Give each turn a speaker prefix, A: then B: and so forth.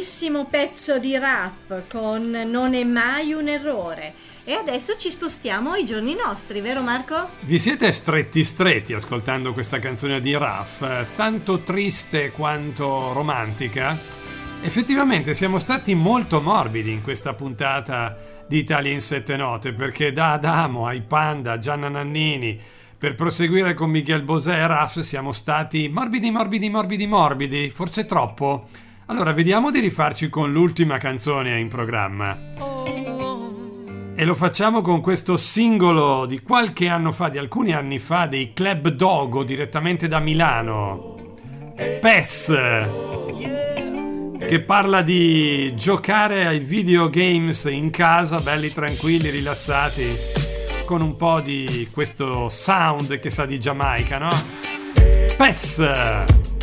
A: bellissimo pezzo di rap con Non è mai un errore. E adesso ci spostiamo ai giorni nostri, vero Marco?
B: Vi siete stretti ascoltando questa canzone di Raf, tanto triste quanto romantica? Effettivamente siamo stati molto morbidi in questa puntata di Italia in 7 note, perché da Adamo ai Panda, Gianna Nannini, per proseguire con Miguel Bosé e Raf siamo stati morbidi, forse troppo? Allora vediamo di rifarci con l'ultima canzone in programma. E lo facciamo con questo singolo di qualche anno fa, di alcuni anni fa, dei Club Dogo, direttamente da Milano. PES, che parla di giocare ai videogames in casa, belli tranquilli, rilassati, con un po' di questo sound che sa di Giamaica, no? PES!